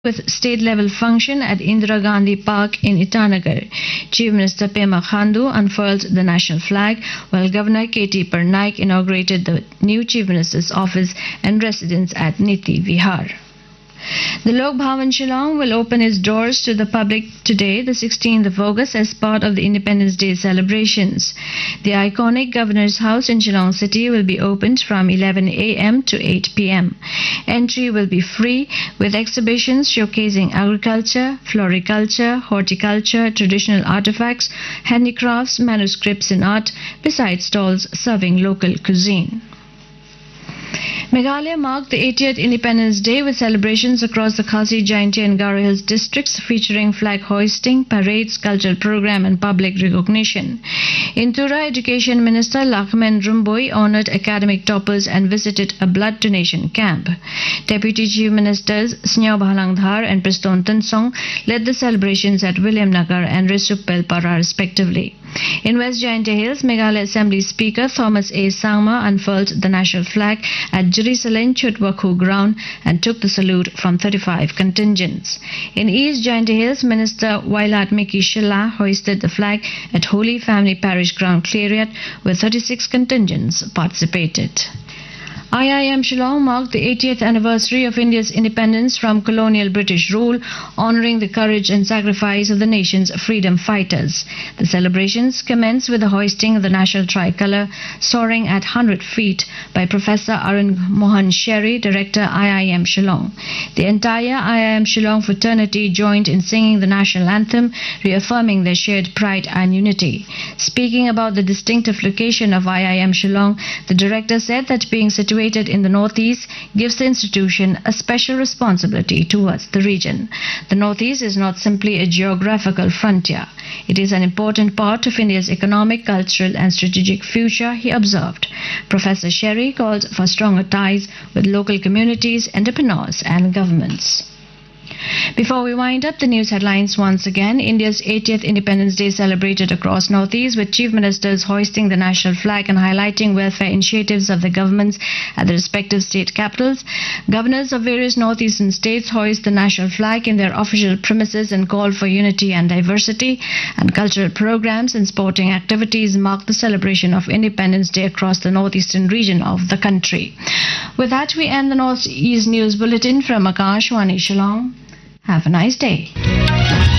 with state-level function at Indira Gandhi Park in Itanagar. Chief Minister Pema Khandu unfurled the national flag, while Governor K.T. Parnaik inaugurated the new Chief Minister's office and residence at Niti Vihar. The Lok Bhavan Shillong will open its doors to the public today, the 16th of August, as part of the Independence Day celebrations. The iconic Governor's House in Shillong City will be opened from 11 a.m. to 8 p.m. Entry will be free, with exhibitions showcasing agriculture, floriculture, horticulture, traditional artifacts, handicrafts, manuscripts and art, besides stalls serving local cuisine. Meghalaya marked the 80th Independence Day with celebrations across the Khasi, Jaintia and Garo Hills districts featuring flag hoisting, parades, cultural program and public recognition. In Tura, Education Minister Lakhmen Rumboi honoured academic toppers and visited a blood donation camp. Deputy Chief Ministers Snyaw Bhalangdhar and Priston Tansong led the celebrations at William Nagar and Risup Pelpara respectively. In West Jaintia Hills, Meghalaya Assembly Speaker Thomas A. Sangma unfurled the national flag at Jerusalem Chutwakhu ground and took the salute from 35 contingents. In East Jaintia Hills, Minister Wailat Miki Shilla hoisted the flag at Holy Family Parish Ground Clariot, where 36 contingents participated. IIM Shillong marked the 80th anniversary of India's independence from colonial British rule, honouring the courage and sacrifice of the nation's freedom fighters. The celebrations commenced with the hoisting of the national tricolour, soaring at 100 feet, by Professor Arun Mohan Sherry, Director IIM Shillong. The entire IIM Shillong fraternity joined in singing the national anthem, reaffirming their shared pride and unity. Speaking about the distinctive location of IIM Shillong, the director said that being situated in the northeast gives the institution a special responsibility towards the region. The northeast is not simply a geographical frontier. It is an important part of India's economic, cultural and strategic future, he observed. Professor Sherry called for stronger ties with local communities, entrepreneurs and governments. Before we wind up the news headlines once again, India's 80th Independence Day celebrated across Northeast, with chief ministers hoisting the national flag and highlighting welfare initiatives of the governments at the respective state capitals. Governors of various northeastern states hoist the national flag in their official premises and called for unity and diversity, and cultural programs and sporting activities marked the celebration of Independence Day across the northeastern region of the country. With that, we end the Northeast News Bulletin from Akashwani Shillong. Have a nice day.